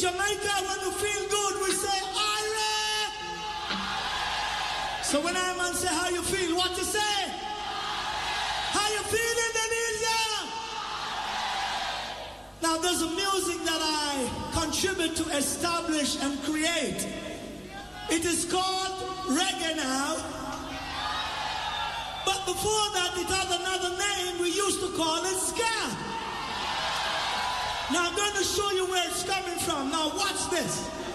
Jamaica, when we feel good, we say, Ira! So when I man say, how you feel? What you say? How you feel, Indonesia? Now there's a music that I contribute to establish and create. It is called reggae now. But before that, it had another name. We used to call it ska. Now I'm going to show you where it's coming from. Now watch this.